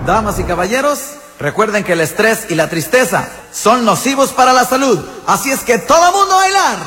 Damas y caballeros, recuerden que el estrés y la tristeza son nocivos para la salud. Así es que todo mundo a bailar.